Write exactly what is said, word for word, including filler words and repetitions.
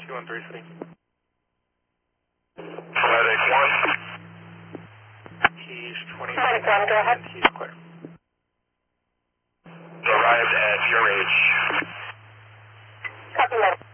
two one three city. Medic one. He's twenty. Medic one, go ahead. He's clear. Arrived at your age. Copy, medic.